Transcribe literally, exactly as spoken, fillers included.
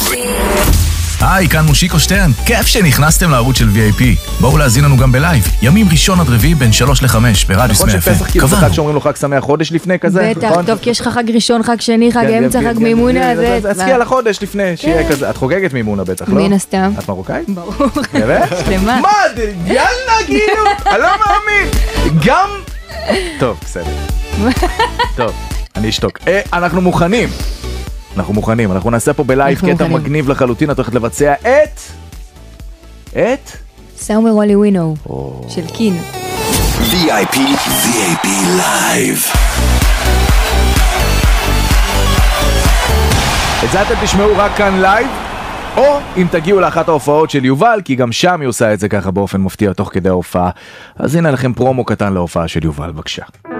היי, כאן מושיקו שטרן, כיף שנכנסתם לערוץ של וי איי פי. בואו להזין לנו גם בלייב, ימים ראשון עד רביעי בין שלוש לחמש ברדיוס מאה אפם. נכון שפסח כאילו זה חג שאומרים לו חג שמח חודש לפני כזה? בטח, טוב, כי יש לך חג ראשון, חג שני, חג אמצע, חג מימונה. אז תזכי על החודש לפני, שיהיה כזה. את חוגגת מימונה בטח, לא? מן הסתם. את מרוקאית? ברור. באמת? שלמה. מה, יאללה, כאילו, אני לא מאמין. גם... טוב, בסדר. טוב, אני אשתוק. אנחנו מוכנים. אנחנו מוכנים, אנחנו נעשה פה בלייב קטע מגניב לחלוטין, את הולכת לבצע את... את? סאומר וולי ווינו, של קין. וי איי פי, וי איי פי Live. את זה אתם תשמעו רק כאן לייב, או אם תגיעו לאחת ההופעות של יובל, כי גם שם היא עושה את זה ככה באופן מפתיע תוך כדי ההופעה. אז הנה לכם פרומו קטן להופעה של יובל, בבקשה.